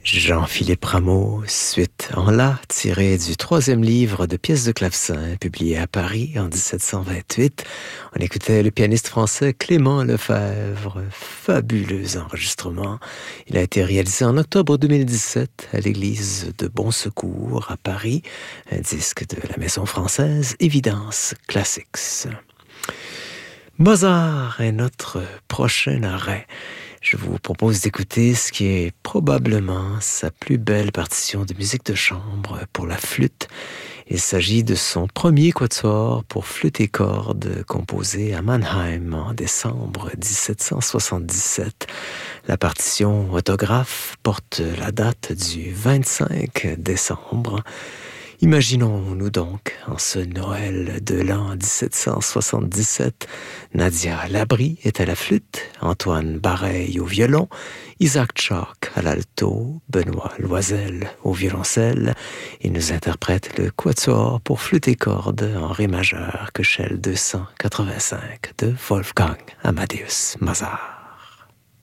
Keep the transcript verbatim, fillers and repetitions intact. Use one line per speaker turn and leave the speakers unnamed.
Jean-Philippe Rameau, suite en La, tiré du troisième livre de pièces de clavecin, publié à Paris en dix-sept cent vingt-huit. On écoutait le pianiste français Clément Lefebvre. Fabuleux enregistrement. Il a été réalisé en octobre deux mille dix-sept à l'église de Bon Secours à Paris, un disque de la maison française Évidence Classics. Mozart est notre prochain arrêt. Je vous propose d'écouter ce qui est probablement sa plus belle partition de musique de chambre pour la flûte. Il s'agit de son premier quatuor pour flûte et cordes composé à Mannheim en décembre dix-sept cent soixante-dix-sept. La partition autographe porte la date du vingt-cinq décembre. Imaginons-nous donc, en ce Noël de l'an dix-sept cent soixante-dix-sept, Nadia Labrie est à la flûte, Antoine Bareil au violon, Isaac Chock à l'alto, Benoît Loisel au violoncelle, et nous interprète le quatuor pour flûte et cordes en ré majeur, Köchel deux cent quatre-vingt-cinq de Wolfgang Amadeus Mozart.